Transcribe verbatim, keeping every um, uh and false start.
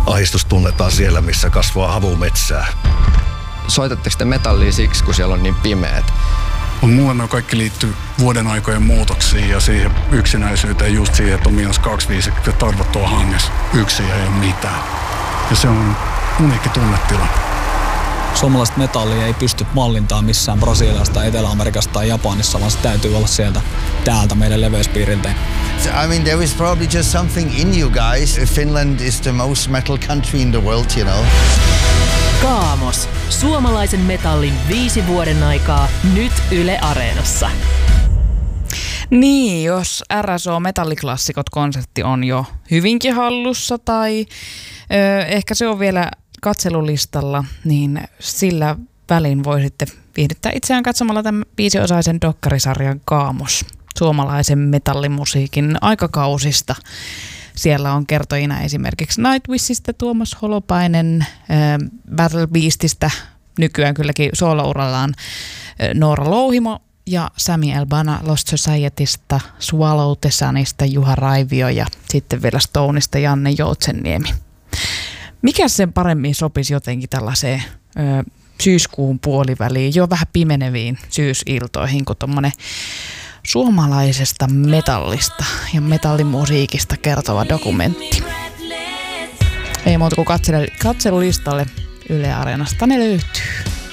Ahdistus tunnetaan siellä, missä kasvaa havumetsää. Soitatteko te metallia siksi, kun siellä on niin pimeät? Mulle ne kaikki liittyy vuoden aikojen muutoksiin ja siihen yksinäisyyteen, just siihen, että on miinus kaksikymmentäviisi ja tarvot on hangessa. Yksin ei ole mitään. Ja se on uniikki tunnetila. Suomalaista metallia ei pysty mallintaan missään Brasiliasta, Etelä-Amerikasta tai Japanissa, vaan se täytyy olla sieltä täältä meidän leveyspiiriltä. I mean, there is probably just something in you guys. Finland is the most metal country in the world, you know. Kaamos. Suomalaisen metallin viisi vuoden aikaa nyt Yle Areenassa. Niin, jos R S O Metalliklassikot-konsertti on jo hyvinkin hallussa tai ö, ehkä se on vielä katselulistalla, niin sillä välin voi sitten viihdyttää itseään katsomalla tämän viisiosaisen dokkarisarjan Kaamos suomalaisen metallimusiikin aikakausista. Siellä on kertojina esimerkiksi Nightwishista Tuomas Holopainen, äh, Battle Beastistä nykyään kylläkin soolourallaan äh, Noora Louhimo ja Sami Elbana Lost Societysta, Swallow the Sunista Juha Raivio ja sitten vielä Stoneista Janne Joutsenniemi. Mikä sen paremmin sopisi jotenkin tällaiseen ö, syyskuun puoliväliin, jo vähän pimeneviin syysiltoihin, kuin tommonen suomalaisesta metallista ja metallimusiikista kertova dokumentti. Ei muuta kuin katselu, katselulistalle Yle Areenasta ne löytyy.